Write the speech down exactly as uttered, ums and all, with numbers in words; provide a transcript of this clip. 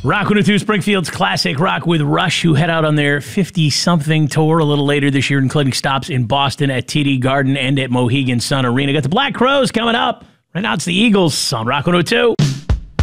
Rock one oh two, Springfield's classic rock with Rush, who head out on their fifty-something tour a little later this year, including stops in Boston at T D Garden and at Mohegan Sun Arena. Got the Black Crowes coming up. Right now it's the Eagles on Rock one oh two.